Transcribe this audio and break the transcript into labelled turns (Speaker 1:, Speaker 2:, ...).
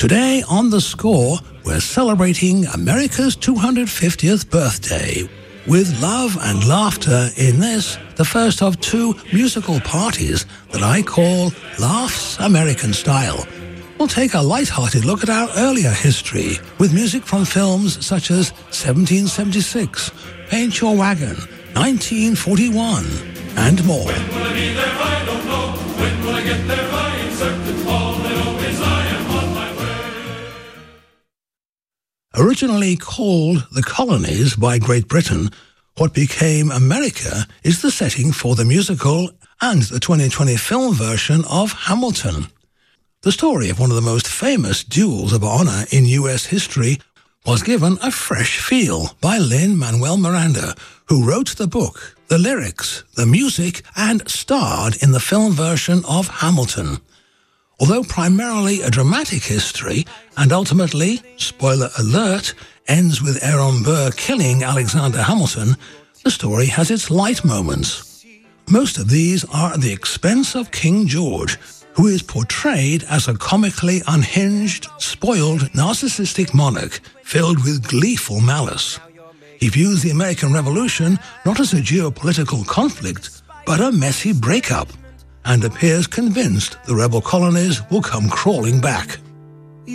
Speaker 1: Today on The Score, we're celebrating America's 250th birthday with love and laughter in this, the first of two musical parties that I call Laughs American Style. We'll take a light-hearted look at our earlier history with music from films such as 1776, Paint Your Wagon, 1941, and more.
Speaker 2: When will I be there? I don't know. When will I get there? I am certain. All I know is I am on my way.
Speaker 1: Originally called the Colonies by Great Britain, what became America is the setting for the musical and the 2020 film version of Hamilton. The story of one of the most famous duels of honor in U.S. history was given a fresh feel by Lin-Manuel Miranda, who wrote the book, the lyrics, the music, and starred in the film version of Hamilton. Although primarily a dramatic history, and ultimately, spoiler alert, ends with Aaron Burr killing Alexander Hamilton, the story has its light moments. Most of these are at the expense of King George, who is portrayed as a comically unhinged, spoiled, narcissistic monarch filled with gleeful malice. He views the American Revolution not as a geopolitical conflict, but a messy breakup, and appears convinced the rebel colonies will come crawling back.